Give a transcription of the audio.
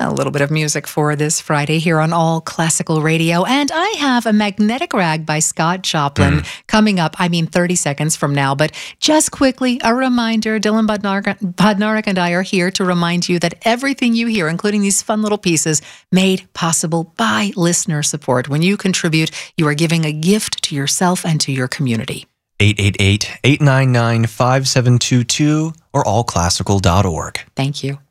A little bit of music for this Friday here on All Classical Radio. And I have a Magnetic Rag by Scott Joplin coming up, 30 seconds from now. But just quickly, a reminder, Dylan Bodnarik and I are here to remind you that everything you hear, including these fun little pieces, made possible by listener support. When you contribute, you are giving a gift to yourself and to your community. 888-899-5722 or allclassical.org. Thank you.